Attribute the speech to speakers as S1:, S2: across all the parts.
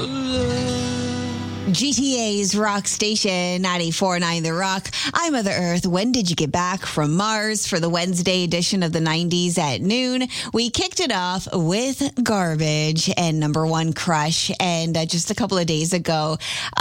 S1: GTA's Rock Station 94.9 The Rock. I'm Mother Earth. When did you get back from Mars for the Wednesday edition of the 90s at noon? We kicked it off with Garbage and Number One Crush. And just a couple of days ago,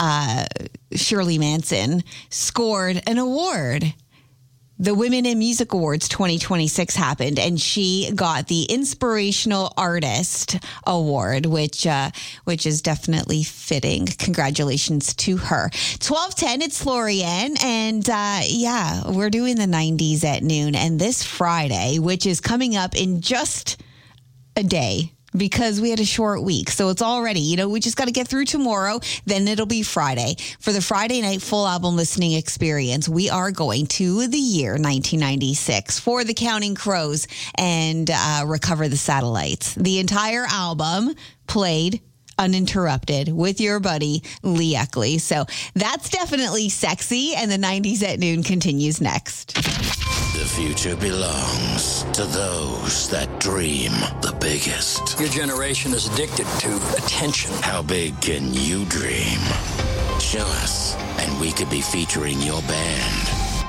S1: Shirley Manson scored an award. The Women in Music Awards 2026 happened, and she got the Inspirational Artist Award, which is definitely fitting. Congratulations to her. 12:10, it's Lorianne, and we're doing the 90s at noon. And this Friday, which is coming up in just a day, because we had a short week. So it's already, we just got to get through tomorrow. Then it'll be Friday. For the Friday night full album listening experience, we are going to the year 1996 for the Counting Crows and Recover the Satellites. The entire album played uninterrupted with your buddy Lee Eckley. So that's definitely sexy. And the 90s at noon continues next.
S2: The future belongs to those that dream the biggest.
S3: Your generation is addicted to attention.
S2: How big can you dream? Show us, and we could be featuring your band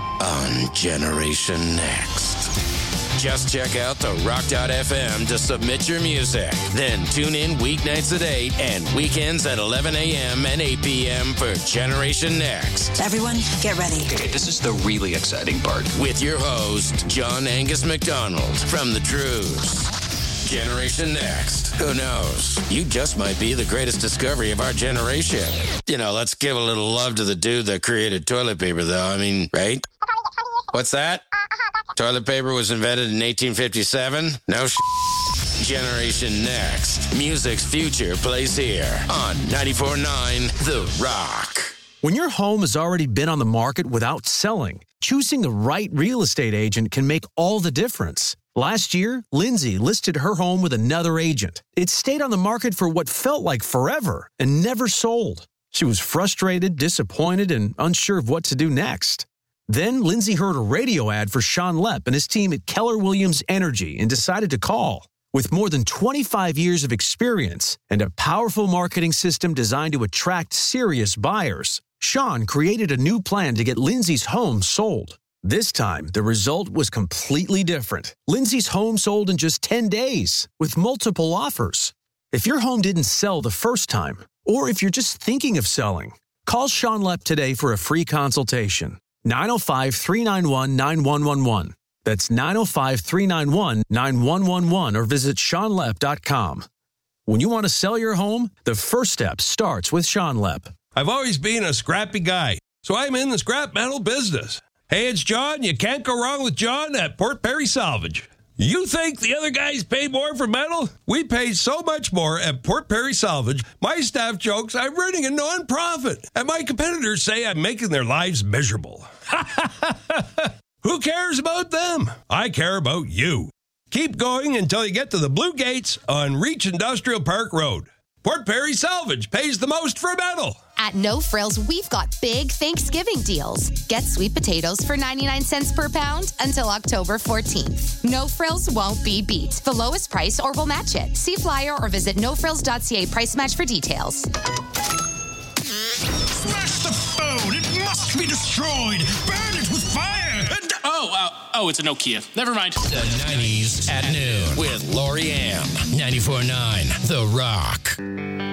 S2: on Generation Next. Just check out the rock.fm to submit your music. Then tune in weeknights at 8 and weekends at 11 a.m. and 8 p.m. for Generation Next.
S4: Everyone, get ready.
S5: Okay, this is the really exciting part.
S2: With your host, John Angus McDonald from The Truths. Generation Next. Who knows? You just might be the greatest discovery of our generation. Let's give a little love to the dude that created toilet paper, though. I mean, right? What's that? Toilet paper was invented in 1857? No Generation Next. Music's future plays here on 94.9 The Rock.
S6: When your home has already been on the market without selling, choosing the right real estate agent can make all the difference. Last year, Lindsay listed her home with another agent. It stayed on the market for what felt like forever and never sold. She was frustrated, disappointed, and unsure of what to do next. Then Lindsay heard a radio ad for Sean Lepp and his team at Keller Williams Energy and decided to call. With more than 25 years of experience and a powerful marketing system designed to attract serious buyers, Sean created a new plan to get Lindsay's home sold. This time, the result was completely different. Lindsay's home sold in just 10 days with multiple offers. If your home didn't sell the first time, or if you're just thinking of selling, call Sean Lepp today for a free consultation. 905-391-9111. That's 905-391-9111 or visit SeanLepp.com. When you want to sell your home, the first step starts with Sean Lepp.
S7: I've always been a scrappy guy, so I'm in the scrap metal business. Hey, it's John. You can't go wrong with John at Port Perry Salvage. You think the other guys pay more for metal? We pay so much more at Port Perry Salvage. My staff jokes I'm running a non-profit, and my competitors say I'm making their lives miserable. Who cares about them? I care about you. Keep going until you get to the Blue Gates on Reach Industrial Park Road. Port Perry Salvage pays the most for metal.
S8: At No Frills, we've got big Thanksgiving deals. Get sweet potatoes for 99 cents per pound until October 14th. No Frills won't be beat. The lowest price or we'll match it. See flyer or visit nofrills.ca price match for details.
S9: Smash the phone! It must be destroyed! Burn it with fire!
S10: It's a Nokia. Never mind.
S2: The 90s at noon with Lorianne. 94.9 The Rock.